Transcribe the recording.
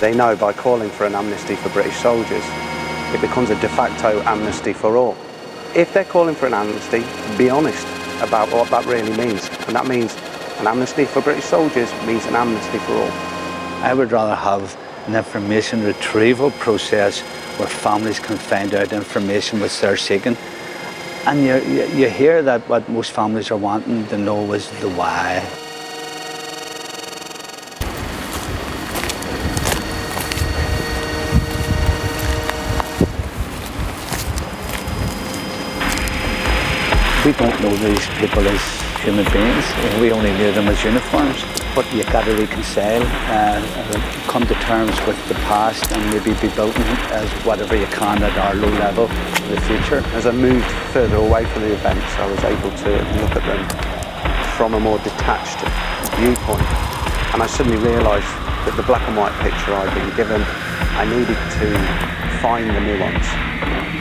They know by calling for an amnesty for British soldiers, it becomes a de facto amnesty for all. If they're calling for an amnesty, be honest about what that really means. And that means an amnesty for British soldiers means an amnesty for all. I would rather have an information retrieval process where families can find out information which they're seeking. And you hear that what most families are wanting to know is the why. We don't know these people as human beings. We only knew them as uniforms. But you've got to reconcile, come to terms with the past and maybe be building as whatever you can at our low level for the future. As I moved further away from the events, I was able to look at them from a more detached viewpoint. And I suddenly realised that the black and white picture I'd been given, I needed to find the nuance.